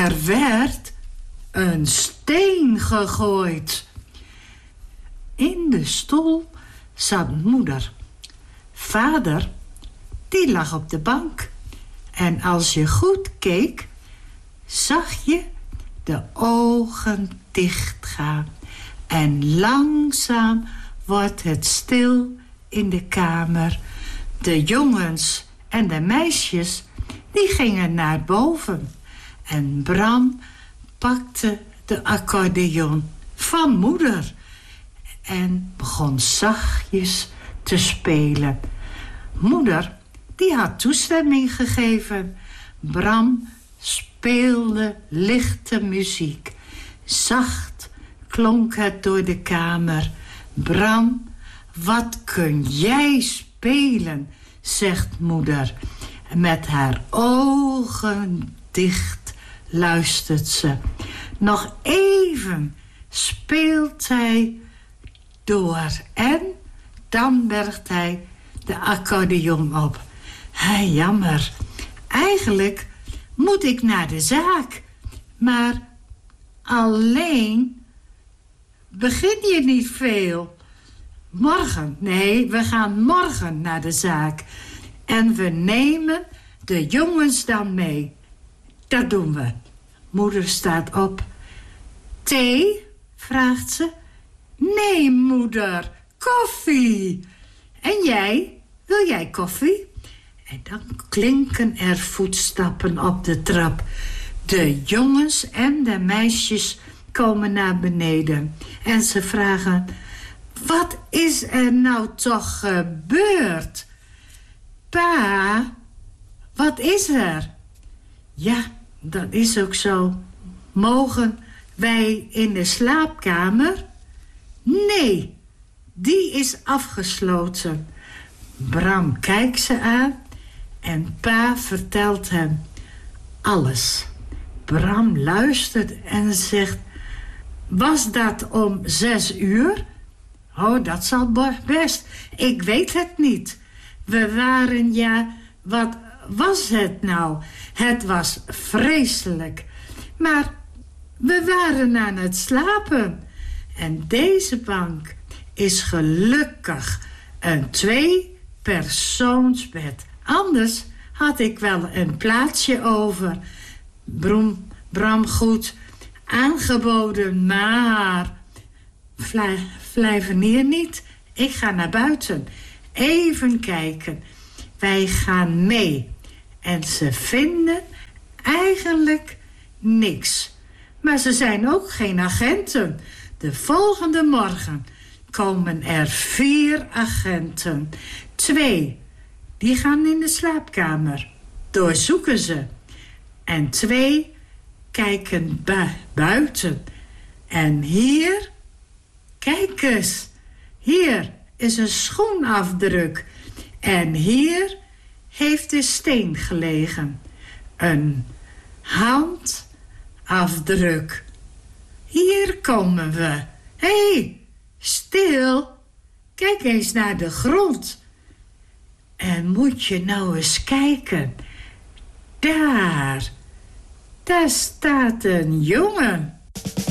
Er werd een steen gegooid. In de stoel zat moeder. Vader, die lag op de bank. En als je goed keek, zag je de ogen dichtgaan. En langzaam wordt het stil in de kamer. De jongens en de meisjes, die gingen naar boven. En Bram pakte de accordeon van moeder en begon zachtjes te spelen. Moeder, die had toestemming gegeven. Bram speelde lichte muziek. Zacht klonk het door de kamer. Bram, wat kun jij spelen, zegt moeder. Met haar ogen dicht luistert ze. Nog even speelt hij door en dan bergt hij de accordeon op. Jammer, eigenlijk moet ik naar de zaak, maar alleen begin je niet veel. Morgen, nee, we gaan morgen naar de zaak. En we nemen de jongens dan mee. Dat doen we. Moeder staat op. Thee? Vraagt ze. Nee, moeder, koffie. En jij? Wil jij koffie? En dan klinken er voetstappen op de trap. De jongens en de meisjes komen naar beneden. En ze vragen, wat is er nou toch gebeurd? Pa, wat is er? Ja, dat is ook zo. Mogen wij in de slaapkamer? Nee, die is afgesloten. Bram kijkt ze aan en pa vertelt hem alles. Bram luistert en zegt, was dat om 6 uur? Oh, dat zal best. Ik weet het niet. We waren, wat was het nou? Het was vreselijk. Maar we waren aan het slapen. En deze bank is gelukkig een 2-persoonsbed. Anders had ik wel een plaatsje over. Bram goed aangeboden, maar Flijvenier niet. Ik ga naar buiten. Even kijken. Wij gaan mee. En ze vinden eigenlijk niks. Maar ze zijn ook geen agenten. De volgende morgen komen er 4 agenten. 2, die gaan in de slaapkamer. Doorzoeken ze. En 2 kijken buiten. En hier, kijk eens. Hier is een schoenafdruk. En hier heeft de steen gelegen. Een handafdruk. Hier komen we. Hé, stil. Kijk eens naar de grond. En moet je nou eens kijken. Daar staat een jongen.